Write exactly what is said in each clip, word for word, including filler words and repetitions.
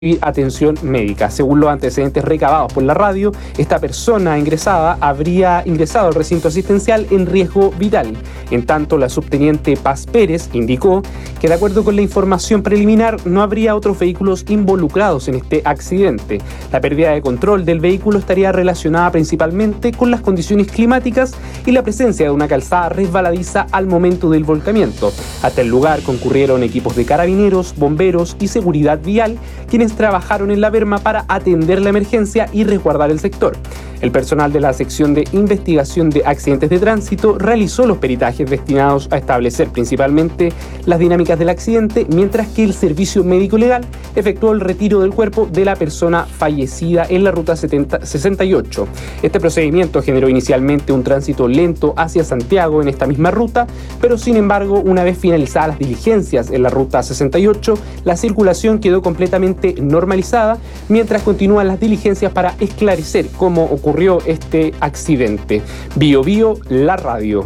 atención médica. Según los antecedentes recabados por la radio, esta persona ingresada habría ingresado al recinto asistencial en riesgo vital. En tanto, la subteniente Paz Pérez indicó que, de acuerdo con la información preliminar, no habría otros vehículos involucrados en este accidente. La pérdida de control del vehículo estaría relacionada principalmente con las condiciones climáticas y la presencia de una calzada resbaladiza al momento del volcamiento. Hasta el lugar concurrieron equipos de carabineros, bomberos y seguridad vial, quienes trabajaron en la berma para atender la emergencia y resguardar el sector. El personal de la sección de investigación de accidentes de tránsito realizó los peritajes destinados a establecer principalmente las dinámicas del accidente, mientras que el servicio médico legal efectuó el retiro del cuerpo de la persona fallecida en la ruta setenta, sesenta y ocho. Este procedimiento generó inicialmente un tránsito lento hacia Santiago en esta misma ruta, pero sin embargo, una vez finalizadas las diligencias en la ruta sesenta y ocho, la circulación quedó completamente normalizada, mientras continúan las diligencias para esclarecer cómo ocurrió este accidente. Bio Bio, la radio.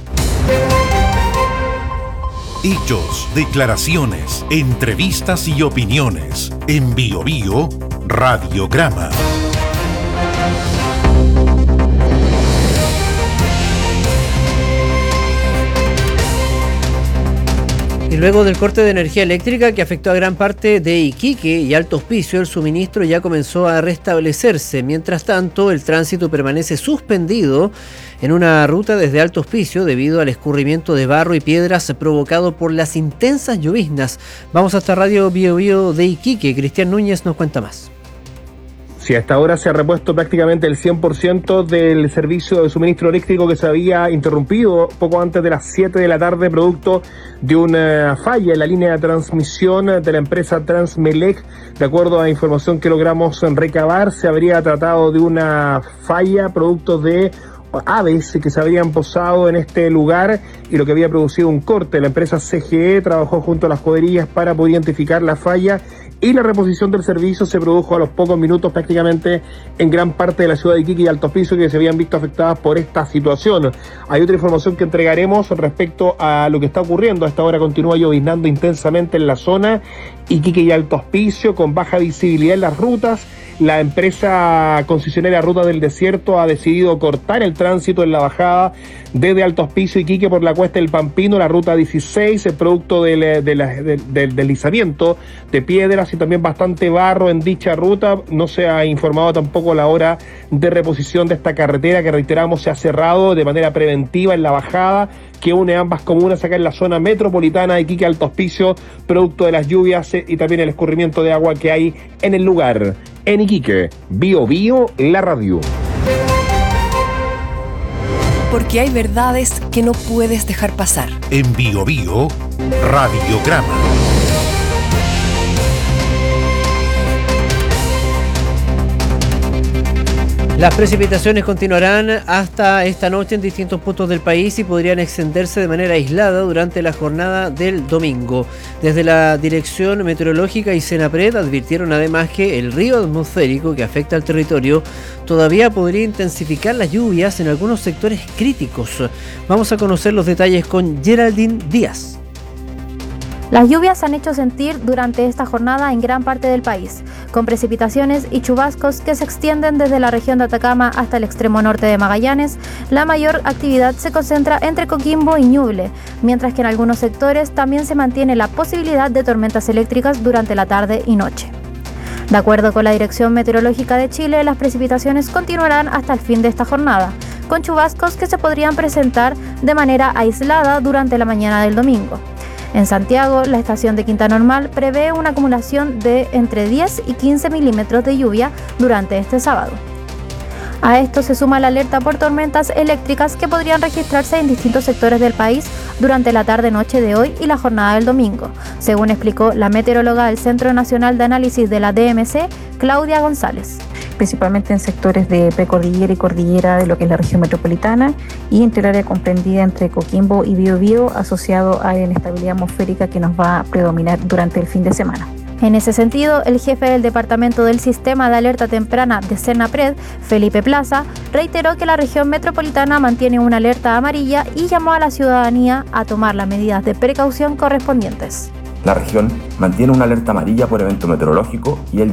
Hechos, declaraciones, entrevistas y opiniones. En Bio Bio, Radiograma. Y luego del corte de energía eléctrica que afectó a gran parte de Iquique y Alto Hospicio, el suministro ya comenzó a restablecerse. Mientras tanto, el tránsito permanece suspendido en una ruta desde Alto Hospicio debido al escurrimiento de barro y piedras provocado por las intensas lloviznas. Vamos hasta Radio Bio Bio de Iquique. Cristian Núñez nos cuenta más. Sí, hasta ahora se ha repuesto prácticamente el cien por ciento del servicio de suministro eléctrico que se había interrumpido poco antes de las siete de la tarde, producto de una falla en la línea de transmisión de la empresa Transmelec. De acuerdo a la información que logramos recabar, se habría tratado de una falla producto de aves que se habrían posado en este lugar y lo que había producido un corte. La empresa C G E trabajó junto a las escuderías para poder identificar la falla y la reposición del servicio se produjo a los pocos minutos prácticamente en gran parte de la ciudad de Iquique y Alto Hospicio, que se habían visto afectadas por esta situación. Hay otra información que entregaremos respecto a lo que está ocurriendo. A esta hora continúa lloviznando intensamente en la zona Iquique y Alto Hospicio, con baja visibilidad en las rutas. La empresa concesionaria Ruta del Desierto ha decidido cortar el tránsito en la bajada desde Alto Hospicio y Iquique por la Cuesta del Pampino, la ruta dieciséis, el producto del, del, del, del deslizamiento de piedras y también bastante barro en dicha ruta. No se ha informado tampoco la hora de reposición de esta carretera, que reiteramos se ha cerrado de manera preventiva en la bajada que une ambas comunas acá en la zona metropolitana de Iquique Alto Hospicio, producto de las lluvias y también el escurrimiento de agua que hay en el lugar. En Iquique, Bio Bio, la radio. Porque hay verdades que no puedes dejar pasar. En Bio Bio, Radiograma. Las precipitaciones continuarán hasta esta noche en distintos puntos del país y podrían extenderse de manera aislada durante la jornada del domingo. Desde la Dirección Meteorológica y Senapred advirtieron además que el río atmosférico que afecta al territorio todavía podría intensificar las lluvias en algunos sectores críticos. Vamos a conocer los detalles con Geraldine Díaz. Las lluvias se han hecho sentir durante esta jornada en gran parte del país, con precipitaciones y chubascos que se extienden desde la región de Atacama hasta el extremo norte de Magallanes. La mayor actividad se concentra entre Coquimbo y Ñuble, mientras que en algunos sectores también se mantiene la posibilidad de tormentas eléctricas durante la tarde y noche. De acuerdo con la Dirección Meteorológica de Chile, las precipitaciones continuarán hasta el fin de esta jornada, con chubascos que se podrían presentar de manera aislada durante la mañana del domingo. En Santiago, la estación de Quinta Normal prevé una acumulación de entre diez y quince milímetros de lluvia durante este sábado. A esto se suma la alerta por tormentas eléctricas que podrían registrarse en distintos sectores del país durante la tarde-noche de hoy y la jornada del domingo, según explicó la meteoróloga del Centro Nacional de Análisis de la D M C, Claudia González. Principalmente en sectores de precordillera y cordillera de lo que es la región metropolitana y entre el área comprendida entre Coquimbo y Biobío, asociado a la inestabilidad atmosférica que nos va a predominar durante el fin de semana. En ese sentido, el jefe del Departamento del Sistema de Alerta Temprana de Senapred, Felipe Plaza, reiteró que la región metropolitana mantiene una alerta amarilla y llamó a la ciudadanía a tomar las medidas de precaución correspondientes. La región mantiene una alerta amarilla por evento meteorológico y el